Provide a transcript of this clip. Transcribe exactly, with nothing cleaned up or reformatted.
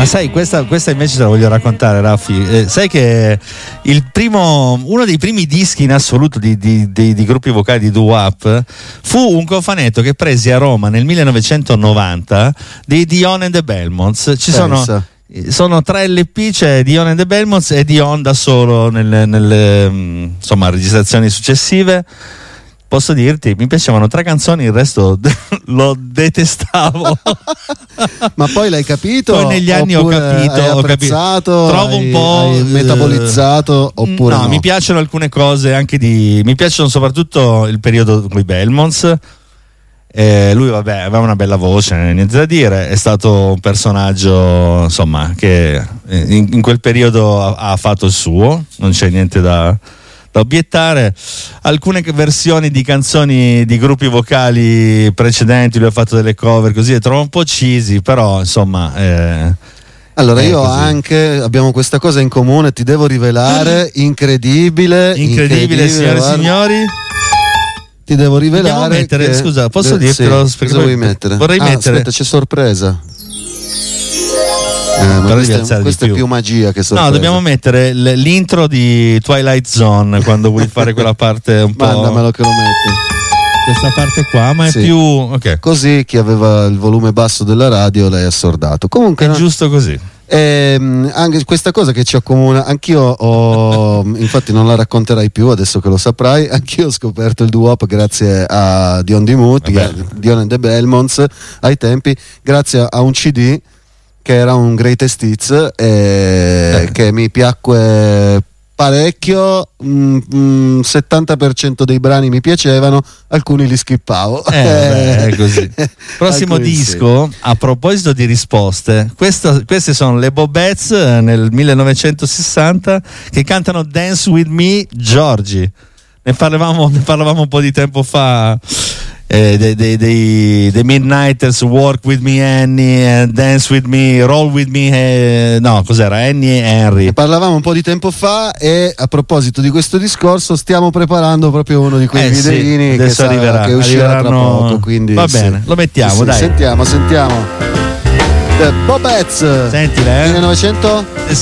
sai, questa, questa invece te la voglio raccontare, Raffi. Eh, sai che il primo, uno dei primi dischi in assoluto di, di, di, di gruppi vocali di doo-wop fu un cofanetto che presi a Roma nel millenovecentonovanta di Dion and the Belmonts. Ci sono, sono tre L P, c'è Dion and the Belmonts e Dion da solo nelle, nelle insomma, registrazioni successive. Posso dirti, mi piacevano tre canzoni, il resto lo detestavo. Ma poi l'hai capito? Poi negli anni ho capito, hai ho apprezzato, capito. Trovo hai, un po' hai metabolizzato oppure no? No, mi piacciono alcune cose anche di. Mi piacciono soprattutto il periodo con i Belmonts. Eh, lui, vabbè, aveva una bella voce, niente da dire. È stato un personaggio, insomma, che in, in quel periodo ha, ha fatto il suo, non c'è niente da. da obiettare. Alcune versioni di canzoni di gruppi vocali precedenti lui ha fatto delle cover così, le trovo un po' cheesy, però insomma eh, allora io così. Anche abbiamo questa cosa in comune, ti devo rivelare, incredibile incredibile, incredibile signore e signori, ti devo rivelare. Dobbiamo mettere, che... scusa, posso Beh, dirtelo? Sì. Cosa vuoi mettere? Vorrei ah, mettere. Aspetta, c'è sorpresa. Eh, ma questa è, questa è più magia che sorpresa. No, dobbiamo mettere l- l'intro di Twilight Zone quando vuoi fare quella parte un po'. Mandamelo che lo metti. Questa parte qua, ma è sì. più ok. Così chi aveva il volume basso della radio l'hai assordato. Comunque è no? giusto così. Ehm, anche questa cosa che ci accomuna, anch'io ho, infatti non la racconterai più adesso che lo saprai, anch'io ho scoperto il doo-wop grazie a Dion di Mut, Dion and the Belmonts ai tempi, grazie a un C D che era un Greatest Hits e eh. che mi piacque parecchio. mm, settanta per cento dei brani mi piacevano, alcuni li skippavo. Eh, beh, è così. Prossimo Alcuni disco, sì. A proposito di risposte, questa, queste sono le Bobettes nel millenovecentosessanta che cantano Dance With Me Georgie. Ne parlavamo, ne parlavamo un po' di tempo fa. Eh, dei, dei, dei, dei Midnighters, Work With Me Annie, uh, Dance With Me, Roll With Me, eh, no, cos'era? Annie e Henry. Ne parlavamo un po' di tempo fa e a proposito di questo discorso stiamo preparando proprio uno di quei eh videini sì, che, sa, arriverà, che uscirà tra poco, quindi va bene, sì. lo mettiamo, sì, dai. Sentiamo, sentiamo The Bobettes. Sentile, eh. millenovecento